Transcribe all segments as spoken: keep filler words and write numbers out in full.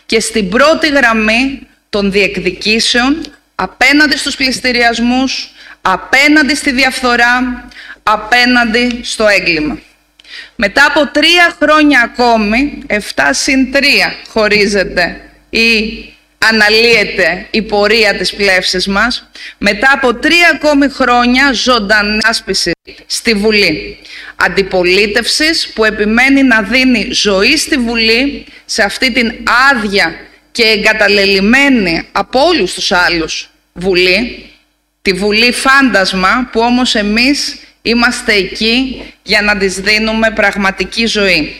και στην πρώτη γραμμή των διεκδικήσεων απέναντι στους πληστηριασμούς, απέναντι στη διαφθορά, απέναντι στο έγκλημα. Μετά από τρία χρόνια ακόμη, εφτά συν τρία χωρίζεται ή αναλύεται η πορεία της πλεύσης μας, μετά από τρία ακόμη χρόνια ζωντανή άσπιση στη Βουλή. Αντιπολίτευσης που επιμένει να δίνει ζωή στη Βουλή, σε αυτή την άδεια και εγκαταλελειμμένη από όλους τους άλλους Βουλή, τη Βουλή φάντασμα που όμως εμείς είμαστε εκεί για να της δίνουμε πραγματική ζωή.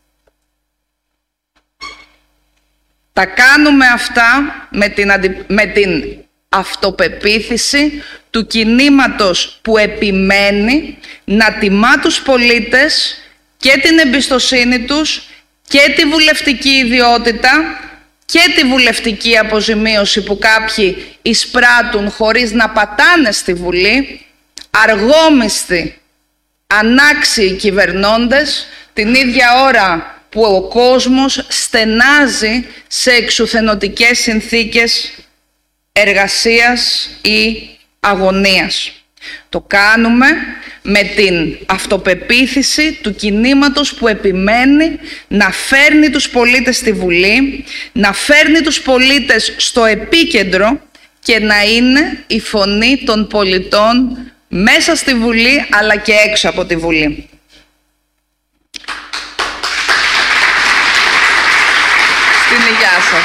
Τα κάνουμε αυτά με την, αντι... με την αυτοπεποίθηση του κινήματος που επιμένει να τιμά τους πολίτες και την εμπιστοσύνη τους και τη βουλευτική ιδιότητα και τη βουλευτική αποζημίωση που κάποιοι εισπράττουν χωρίς να πατάνε στη Βουλή, αργόμιστοι, ανάξιοι κυβερνώντες, την ίδια ώρα που ο κόσμος στενάζει σε εξουθενωτικές συνθήκες εργασίας ή αγωνίας. Το κάνουμε με την αυτοπεποίθηση του κινήματος που επιμένει να φέρνει τους πολίτες στη Βουλή, να φέρνει τους πολίτες στο επίκεντρο και να είναι η φωνή των πολιτών μέσα στη Βουλή αλλά και έξω από τη Βουλή. Στην υγεία σας.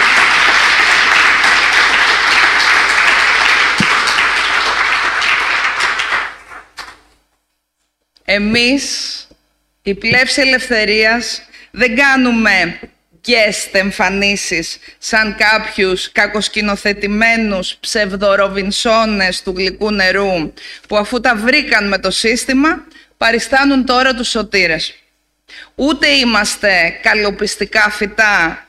Εμείς, η Πλεύση Ελευθερίας, δεν κάνουμε guest εμφανίσεις σαν κάποιους κακοσκηνοθετημένους ψευδοροβινσόνες του γλυκού νερού που αφού τα βρήκαν με το σύστημα παριστάνουν τώρα τους σωτήρες. Ούτε είμαστε καλοπιστικά φυτά